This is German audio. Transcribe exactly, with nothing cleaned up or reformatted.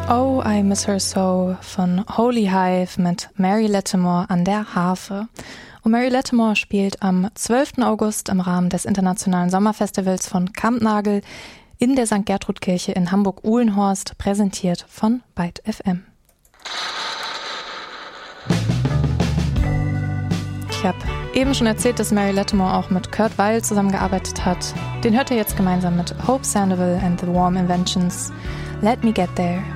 Oh, I Miss Her So von Holy Hive mit Mary Latimore an der Harfe. Und Mary Latimore spielt am zwölften August im Rahmen des Internationalen Sommerfestivals von Kampnagel in der Sankt Gertrud-Kirche in Hamburg-Uhlenhorst, präsentiert von Byte F M. Ich habe eben schon erzählt, dass Mary Latimore auch mit Kurt Weill zusammengearbeitet hat. Den hört ihr jetzt gemeinsam mit Hope Sandoval and the Warm Inventions. Let Me Get There.